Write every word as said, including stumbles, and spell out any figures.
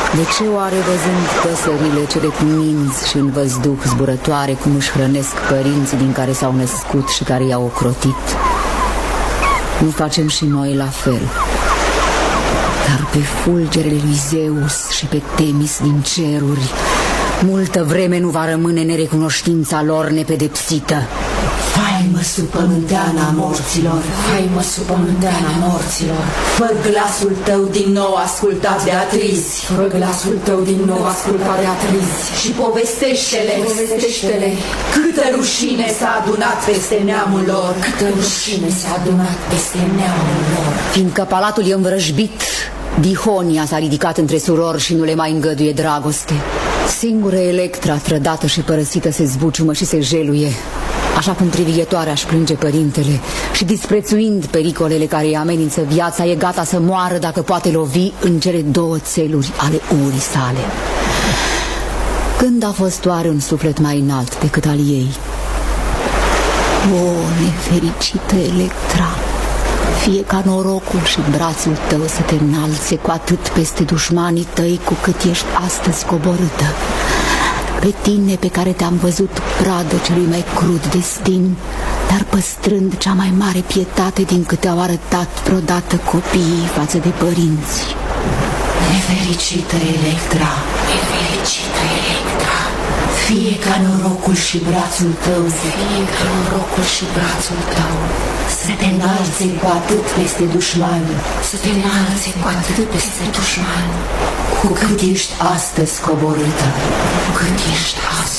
De ce oare văzând păsările cele cu minți și în văzduh zburătoare cum își hrănesc părinții din care s-au născut și care i-au ocrotit, nu facem și noi la fel? Dar pe fulgerele lui Zeus și pe Temis din ceruri, multă vreme nu va rămâne nerecunoștința lor nepedepsită. Faimă supământeana morților, faimă supământeana morților, fă glasul tău din nou ascultat de atrizi, fă glasul tău din nou ascultat de atrizi și povestește-le, povestește-le câtă rușine s-a adunat peste neamul lor, câtă rușine s-a adunat peste neamul lor. Fiindcă palatul e învrăjbit, Dihonia s-a ridicat între surori și nu le mai îngăduie dragoste. Singură Electra, trădată și părăsită, se zbuciumă și se jeluie, așa cum privighetoarea își plânge părintele și, disprețuind pericolele care îi amenință viața, e gata să moară dacă poate lovi în cele două țeluri ale urii sale. Când a fost oare un suflet mai înalt decât al ei? O, nefericită Electra, fie ca norocul și brațul tău să te înalțe cu atât peste dușmanii tăi cu cât ești astăzi coborâtă. Pe tine pe care te-am văzut pradă celui mai crud destin, dar păstrând cea mai mare pietate din câte au arătat vreodată copiii față de părinți. Nefericită Electra, nefericită Electra, fie ca norocul și brațul tău, fie ca norocul și brațul tău să te înalțe cu atât peste dușmani, să te înalțe cu atât peste dușmani, cu cât ești astăzi coborâtă, cu cât ești astăzi.